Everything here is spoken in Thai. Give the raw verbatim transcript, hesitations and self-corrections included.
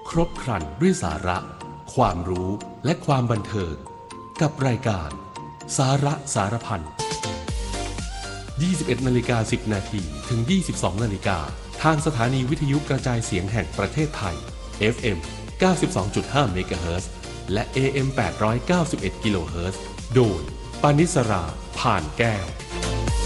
ครบครันด้วยสาระ ความรู้และความบันเทิงกับรายการสาระสารพัน ยี่สิบเอ็ดนาฬิกาสิบนาทีถึง ยี่สิบสองนาฬิกาทางสถานีวิทยุกระจายเสียงแห่งประเทศไทย เอฟ เอ็ม เก้าสิบสองจุดห้า เมกะเฮิรตซ์ และ เอ เอ็ม แปดร้อยเก้าสิบเอ็ด กิโลเฮิรตซ์ โดยปานิสรา ผ่านแก้ว